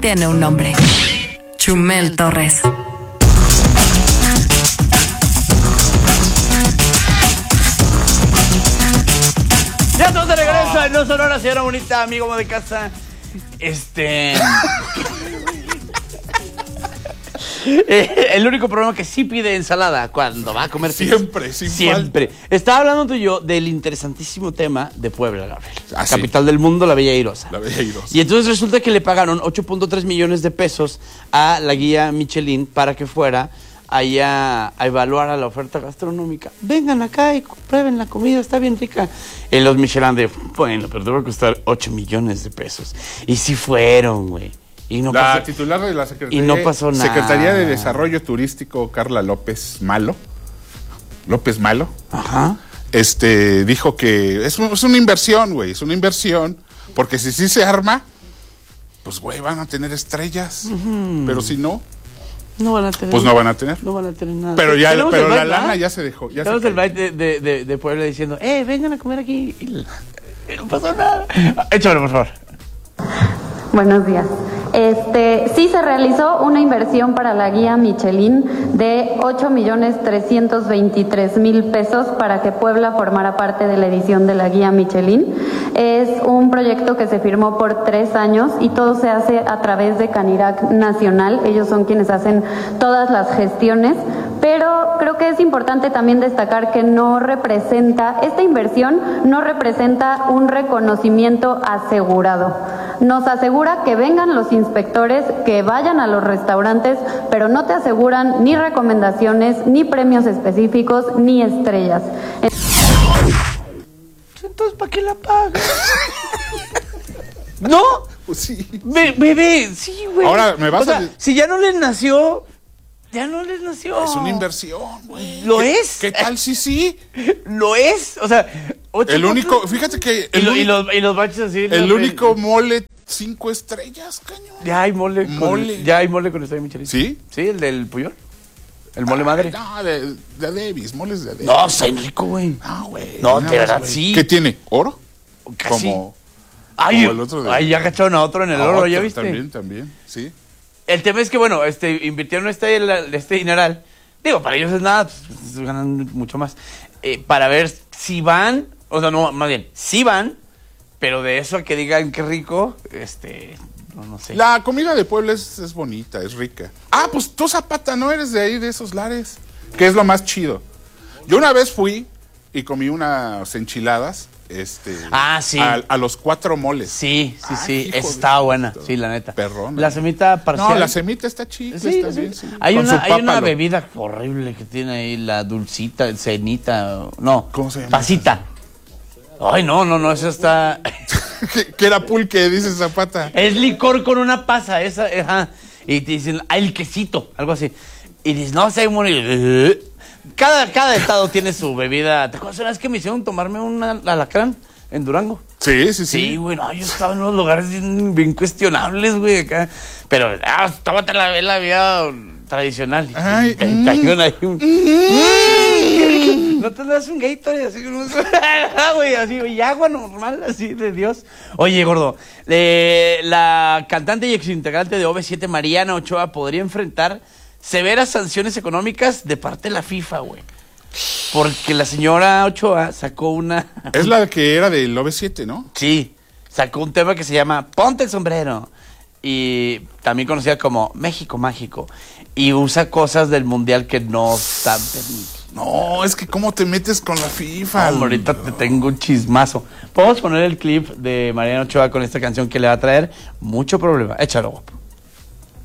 tiene un nombre. Chumel Torres. Ya estamos de regreso en No Sonora, señora bonita, amigo de casa. El único problema que sí pide ensalada cuando va a comer siempre, sin siempre. falta. Estaba hablando tú y yo del interesantísimo tema de Puebla, Gabriel. Ah, capital sí. del mundo, la Bella Airosa. La Bella Airosa. Y entonces resulta que le pagaron 8.3 millones de pesos a la guía Michelin para que fuera allá a evaluar a la oferta gastronómica. Vengan acá y prueben la comida, está bien rica. Y los Michelin de, bueno, pero te va a costar 8 millones de pesos. Y sí fueron, güey. Y no la pasó, titular de la y no pasó nada. Secretaría de Desarrollo Turístico, Carla López Malo, Ajá. Dijo que es una inversión, güey, es una inversión, porque si sí se arma, pues, güey, van a tener estrellas, pero si no, no van a tener. pues no van a tener. No van a tener nada. Pero ya, pero la ¿verdad? lana ya se dejó. Ya tenemos se el baile de Puebla diciendo, vengan a comer aquí. Y no pasó nada. Échamelo, por favor. Buenos días. Sí se realizó una inversión para la guía Michelin de 8.323.000 pesos para que Puebla formara parte de la edición de la guía Michelin. Es un proyecto que se firmó por 3 años y todo se hace a través de Canirac Nacional. Ellos son quienes hacen todas las gestiones, pero creo que es importante también destacar que esta inversión no representa un reconocimiento asegurado. Nos asegura que vengan los inspectores, que vayan a los restaurantes, pero no te aseguran ni recomendaciones, ni premios específicos, ni estrellas. Entonces, ¿para qué la pagas? ¿No? Pues sí. Bebé, sí, güey. Ahora, me vas a... Si ya no les nació, ya no les nació. Es una inversión, güey. ¿Lo es? ¿Qué tal si sí? Lo es. O sea, el único, fíjate que... Y los baches así. El único mole 5 estrellas, cañón. Ya hay mole. Ya hay mole con estrella Michelin. ¿Sí? Sí, el del Puyol. El mole madre. No, de Davis, moles de Davis. No, está en rico, güey. No, güey. No, de verdad, sí. ¿Qué tiene? ¿Oro? Casi. Como el otro de... Ay, ya cacharon a otro en el oro, ¿ya viste? También, sí. El tema es que, bueno, invirtieron este dineral. Digo, para ellos es nada, pues, ganan mucho más. Para ver si van, o sea, no, más bien, si van, pero de eso a que digan qué rico, no sé. La comida de Puebla es bonita, es rica. Ah, pues tú, Zapata, no eres de ahí, de esos lares, que es lo más chido. Yo una vez fui y comí unas enchiladas, sí. a los 4 moles. Sí. Hijo Está de buena. puta. Sí, la neta. Perrón. La semita parcial. No, la semita está chida, está bien, sí. Hay Con una su pápalo. bebida horrible que tiene ahí, la dulcita, cenita, no. ¿Cómo se llama? Pasita. Ay, no, esa está... ¿Qué era pulque, dice Zapata? Es licor con una pasa, esa, ajá. Y te dicen, el quesito, algo así. Y dices, no sé, cada estado tiene su bebida. ¿Te acuerdas una vez que me hicieron tomarme un alacrán en Durango? Sí. Sí, güey, no, yo estaba en unos lugares bien cuestionables, güey, acá. Pero, tómate la vida tradicional. Ay, No te das un Gatorade así, güey, así, y agua normal, así de Dios. Oye, gordo, la cantante y exintegrante de OV7, Mariana Ochoa, podría enfrentar severas sanciones económicas de parte de la FIFA, güey. Porque la señora Ochoa sacó una... Es la que era del OV7, ¿no? Sí, sacó un tema que se llama Ponte el sombrero. Y también conocida como México Mágico. Y usa cosas del mundial que no están permitidas. No, es que cómo te metes con la FIFA. Ahorita te tengo un chismazo. Podemos poner el clip de Mariana Ochoa con esta canción que le va a traer mucho problema. Échalo, guapo.